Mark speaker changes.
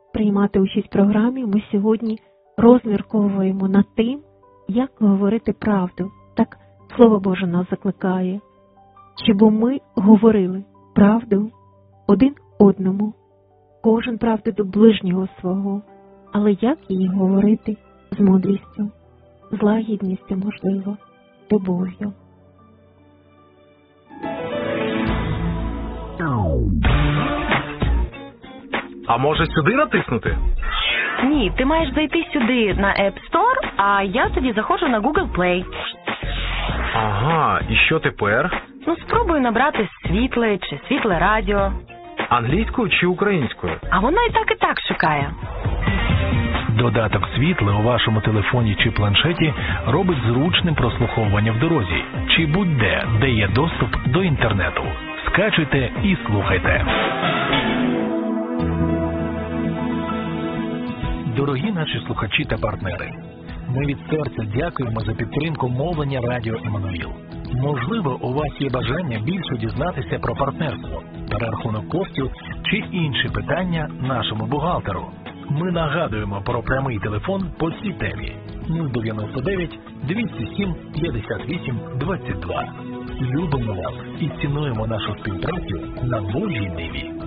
Speaker 1: приймати участь в програмі. Ми сьогодні розмірковуємо над тим, як говорити правду. Так Слово Боже нас закликає, щоб ми говорили правду один одному, кожен правду до ближнього свого, але як її говорити з мудрістю, з лагідністю, можливо, любов'ю.
Speaker 2: А може сюди натиснути?
Speaker 3: Ні, ти маєш зайти сюди на App Store, а я тоді заходжу на Google Play.
Speaker 2: Ага, і що тепер?
Speaker 3: Спробую набрати світле чи світле радіо.
Speaker 2: Англійською чи українською?
Speaker 3: А воно і так шукає.
Speaker 4: Додаток «Світле» у вашому телефоні чи планшеті робить зручним прослуховування в дорозі чи будь-де, де є доступ до інтернету. Скачуйте і слухайте. Дорогі наші слухачі та партнери, ми від серця дякуємо за підтримку мовлення Радіо Еммануїл. Можливо, у вас є бажання більше дізнатися про партнерство, перерахунок коштів чи інші питання нашому бухгалтеру. Ми нагадуємо про прямий телефон по цій темі 099 207 58 22. Любимо вас і цінуємо нашу співпрацю на Божій ниві.